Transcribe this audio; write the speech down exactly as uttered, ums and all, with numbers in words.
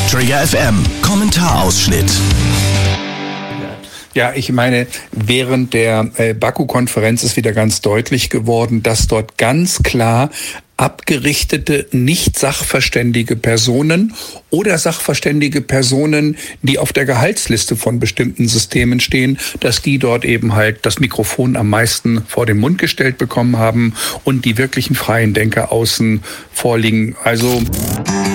Trigger F M, Kommentarausschnitt. Ja, ich meine, während der äh, Baku-Konferenz ist wieder ganz deutlich geworden, dass dort ganz klar abgerichtete, nicht sachverständige Personen oder sachverständige Personen, die auf der Gehaltsliste von bestimmten Systemen stehen, dass die dort eben halt das Mikrofon am meisten vor den Mund gestellt bekommen haben und die wirklichen freien Denker außen vorliegen. Also